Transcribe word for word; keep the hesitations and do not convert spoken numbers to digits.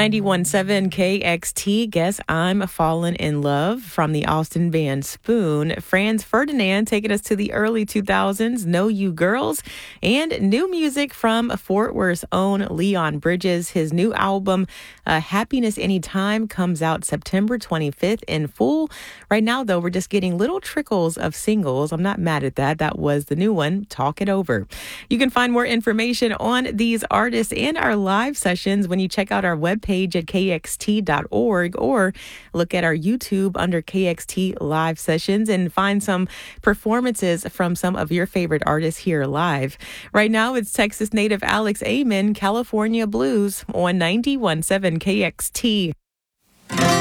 ninety-one point seven K X T, Guess I'm Fallen in Love from the Austin band Spoon. Franz Ferdinand taking us to the early two thousands, Know You Girls, and new music from Fort Worth's own Leon Bridges. His new album, uh, Happiness Anytime, comes out September twenty-fifth in full. Right now, though, we're just getting little trickles of singles. I'm not mad at that. That was the new one, Talk It Over. You can find more information on these artists and our live sessions when you check out our webpage at K X T dot org or look at our YouTube under K X T Live Sessions and find some performances from some of your favorite artists here live. Right now, it's Texas native Alex Amen, California Blues on ninety-one point seven K X T.